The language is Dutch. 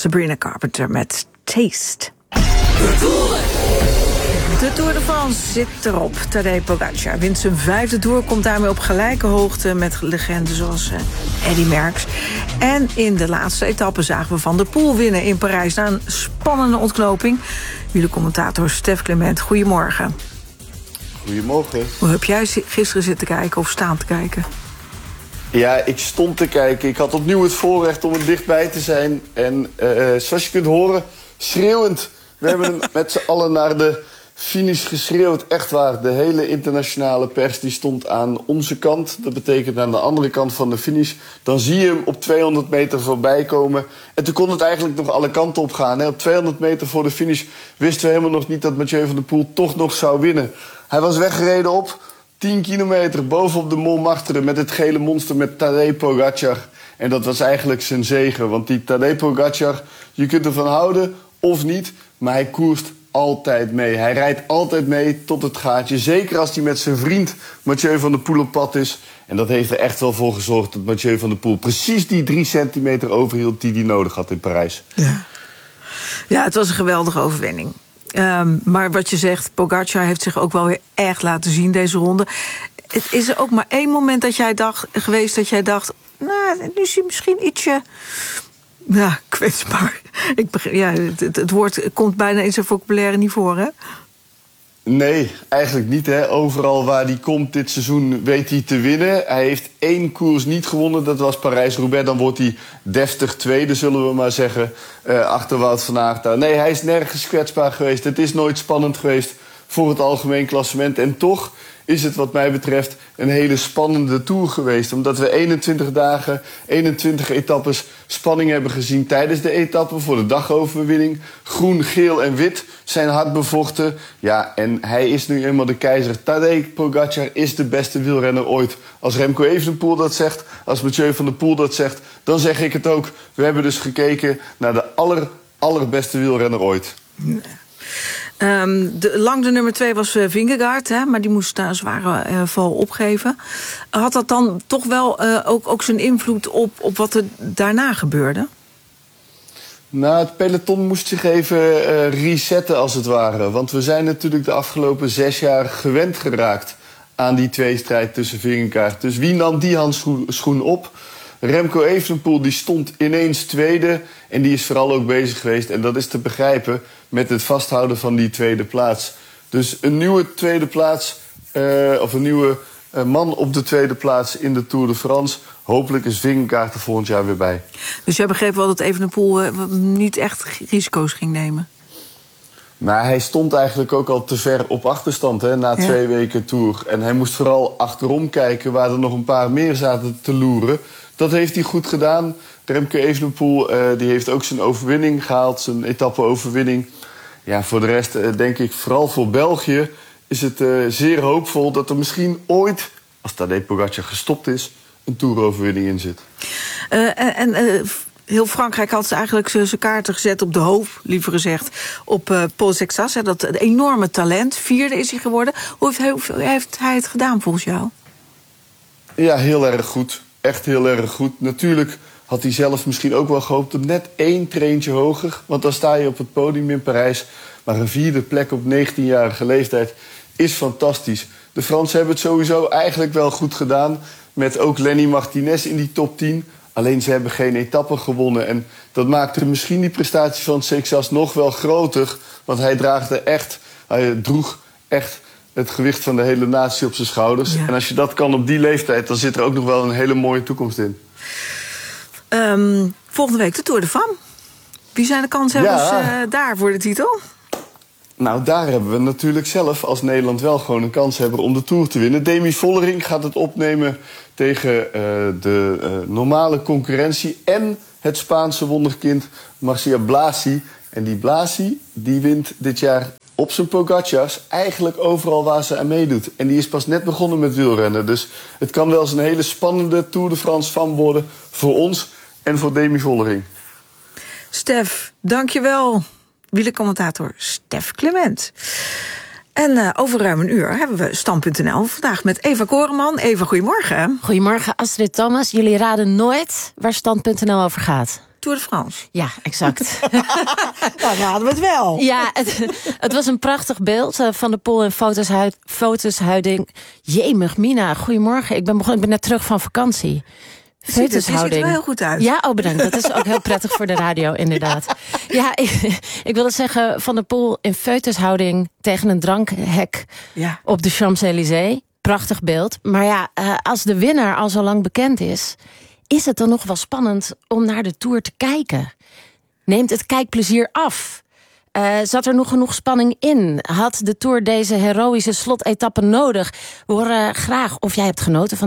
Sabrina Carpenter met Taste. De Tour de France zit erop. Tadej Pogacar wint zijn 5e Tour, komt daarmee op gelijke hoogte met legenden zoals Eddy Merckx. En in de laatste etappe zagen we Van der Poel winnen in Parijs na een spannende ontknoping. Wielercommentator Stef Clement, goedemorgen. Goedemorgen. Hoe heb jij gisteren zitten kijken of staan te kijken? Ja, ik stond te kijken. Ik had opnieuw het voorrecht om er dichtbij te zijn. En zoals je kunt horen, schreeuwend. We hebben met z'n allen naar de finish geschreeuwd. Echt waar, de hele internationale pers die stond aan onze kant. Dat betekent aan de andere kant van de finish. Dan zie je hem op 200 meter voorbij komen. En toen kon het eigenlijk nog alle kanten op gaan. Hè. Op 200 meter voor de finish wisten we helemaal nog niet dat Mathieu van der Poel toch nog zou winnen. Hij was weggereden op 10 kilometer bovenop de Montmartre met het gele monster met Tadej Pogacar. En dat was eigenlijk zijn zege. Want die Tadej Pogacar, je kunt ervan houden of niet, maar hij koerst altijd mee. Hij rijdt altijd mee tot het gaatje. Zeker als hij met zijn vriend Mathieu van der Poel op pad is. En dat heeft er echt wel voor gezorgd dat Mathieu van der Poel precies die 3 centimeter overhield die hij nodig had in Parijs. Ja, het was een geweldige overwinning. Maar wat je zegt, Pogacar heeft zich ook wel weer echt laten zien deze ronde. Het is er ook maar één moment dat jij dacht, nou, nu is hij misschien ietsje kwetsbaar. Het woord komt bijna in zijn vocabulaire niet voor, hè? Nee, eigenlijk niet. Hè. Overal waar hij komt dit seizoen weet hij te winnen. Hij heeft 1 koers niet gewonnen, dat was Parijs-Roubaix. Dan wordt hij deftig tweede, zullen we maar zeggen, achter Wout van Aert. Nee, hij is nergens kwetsbaar geweest. Het is nooit spannend geweest voor het algemeen klassement. En toch is het wat mij betreft een hele spannende Tour geweest. Omdat we 21 dagen, 21 etappes spanning hebben gezien tijdens de etappe voor de dagoverwinning. Groen, geel en wit zijn hard bevochten. Ja, en hij is nu eenmaal de keizer. Tadej Pogacar is de beste wielrenner ooit. Als Remco Evenepoel dat zegt, als Mathieu van der Poel dat zegt, dan zeg ik het ook. We hebben dus gekeken naar de allerbeste wielrenner ooit. De nummer 2 was Vingegaard, hè, maar die moest na een zware val opgeven. Had dat dan toch wel ook zijn invloed op wat er daarna gebeurde? Nou, het peloton moest zich even resetten als het ware. Want we zijn natuurlijk de afgelopen 6 jaar gewend geraakt aan die tweestrijd tussen Vingegaard. Dus wie nam die handschoen op? Remco Evenepoel die stond ineens tweede en die is vooral ook bezig geweest, en dat is te begrijpen, met het vasthouden van die tweede plaats. Dus een nieuwe tweede plaats, of een nieuwe man op de tweede plaats in de Tour de France. Hopelijk is Vingegaard er volgend jaar weer bij. Dus jij begreep wel dat Evenepoel niet echt risico's ging nemen? Maar hij stond eigenlijk ook al te ver op achterstand, hè, na 2 weken Tour. En hij moest vooral achterom kijken waar er nog een paar meer zaten te loeren. Dat heeft hij goed gedaan. Remco Evenepoel die heeft ook zijn overwinning gehaald, zijn etappe-overwinning. Ja, voor de rest denk ik, vooral voor België is het zeer hoopvol dat er misschien ooit, als Tadej Pogacar gestopt is, een Tour-overwinning in zit. Heel Frankrijk had ze eigenlijk zijn kaarten gezet op de hoop, liever gezegd, op Paul Sexas. Dat enorme talent. 4e is hij geworden. Hoe heeft hij het gedaan volgens jou? Ja, heel erg goed. Echt heel erg goed. Natuurlijk had hij zelf misschien ook wel gehoopt op net 1 treintje hoger. Want dan sta je op het podium in Parijs. Maar een 4e plek op 19-jarige leeftijd is fantastisch. De Fransen hebben het sowieso eigenlijk wel goed gedaan. Met ook Lenny Martinez in die top 10. Alleen ze hebben geen etappe gewonnen. En dat maakte misschien die prestatie van Sexas nog wel groter. Want hij droeg echt het gewicht van de hele natie op zijn schouders. Ja. En als je dat kan op die leeftijd, dan zit er ook nog wel een hele mooie toekomst in. Volgende week de Tour de France. Wie zijn de kanshebbers daar voor de titel? Nou, daar hebben we natuurlijk zelf als Nederland wel gewoon een kans hebben om de Tour te winnen. Demi Vollering gaat het opnemen tegen de normale concurrentie en het Spaanse wonderkind Marcia Blasi. En die Blasi die wint dit jaar op zijn Pogacars eigenlijk overal waar ze aan meedoet. En die is pas net begonnen met wielrennen. Dus het kan wel eens een hele spannende Tour de France van worden voor ons en voor Demi Vollering. Stef, dankjewel. Wielercommentator Stef Clement. En over ruim een uur hebben we Stand.nl. Vandaag met Eva Koreman. Eva, goedemorgen. Goedemorgen, Astrid Thomas. Jullie raden nooit waar Stand.nl over gaat. Tour de France. Ja, exact. Nou, hadden we het wel. Ja, het was een prachtig beeld. Van der Poel en foto's-houding. Jemig, Mina, goedemorgen. Ik ben net terug van vakantie. Ziet er wel heel goed uit. Ja, bedankt. Dat is ook heel prettig voor de radio, inderdaad. Ja, ik wilde zeggen, Van der Poel in foetushouding tegen een drankhek op de Champs-Élysées. Prachtig beeld. Maar ja, als de winnaar al zo lang bekend is het dan nog wel spannend om naar de Tour te kijken? Neemt het kijkplezier af? Zat er nog genoeg spanning in? Had de Tour deze heroïsche slotetappe nodig? We horen graag of jij hebt genoten van